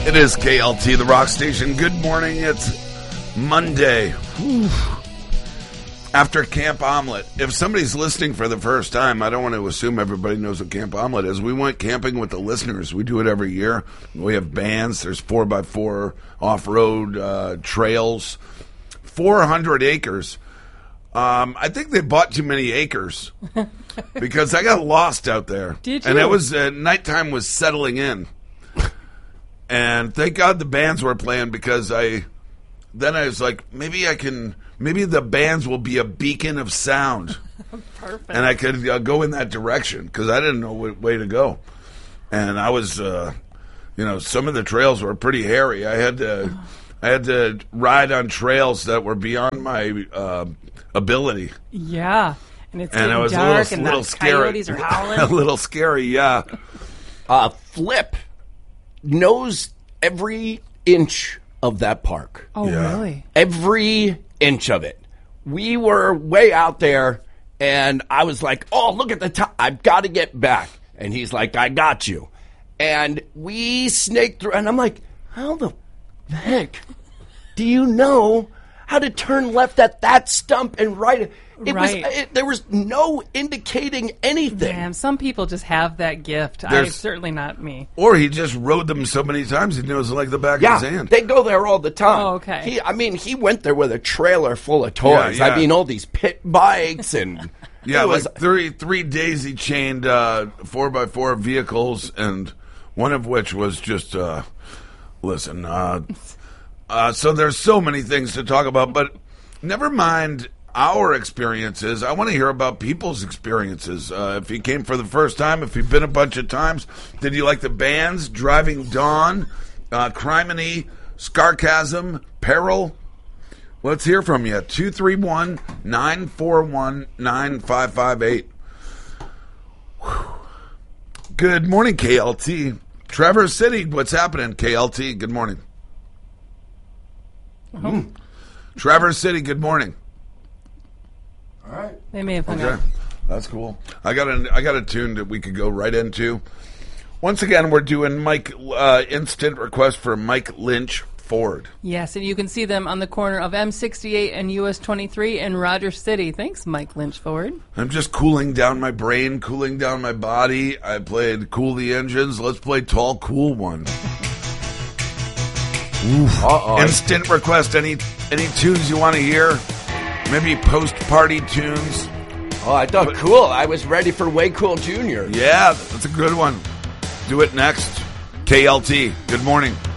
It is KLT, the rock station. Good morning. It's Monday. Whew. After Camp Omelet. If somebody's listening for the first time, I don't want to assume everybody knows what Camp Omelet is. We went camping with the listeners. We do it every year. We have bands. There's 4x4 off-road trails. 400 acres. I think they bought too many acres because I got lost out there. Did you? And it was nighttime was settling in. And thank God the bands were playing because I was like, maybe the bands will be a beacon of sound. Perfect. And I could go in that direction because I didn't know what way to go. And I was, some of the trails were pretty hairy. I had to ride on trails that were beyond my ability. Yeah. And it's And getting it was dark a and little the scary. coyotes are howling. A little scary, yeah. Flip knows every inch of that park. Oh, Yeah. really? Every inch of it. We were way out there, and I was like, oh, look at the time. I've got to get back. And he's like, I got you. And we snaked through, and I'm like, how the heck do you know how to turn left at that stump and right? There was no indicating anything. Man, some people just have that gift. Certainly not me. Or he just rode them so many times he knows it like the back of his hand. They go there all the time. Oh, okay. He went there with a trailer full of toys. Yeah, yeah. I mean, all these pit bikes and Yeah, it was like 3 days he chained 4x4 vehicles, and one of which was just, so there's so many things to talk about, but never mind our experiences. I want to hear about people's experiences. If you came for the first time, if you've been a bunch of times, did you like the bands? Driving Dawn, Criminy, Scarcasm, Peril? Let's hear from you. 231-941-9558. Good morning, KLT. Traverse City, what's happening, KLT? Good morning. Traverse City, good morning. all right. They may have hung Okay, up. that's cool. I got a tune that we could go right into. Once again, we're doing instant request for Mike Lynch Ford. Yes, and you can see them on the corner of M68 and US 23 in Rogers City. Thanks, Mike Lynch Ford. I'm just cooling down my brain, cooling down my body. I played Cool the Engines. Let's play Tall Cool One. Instant request. Any tunes you want to hear? Maybe post-party tunes. Oh, I thought cool. I was ready for Way Cool Jr. Yeah, that's a good one. Do it next. KLT, good morning.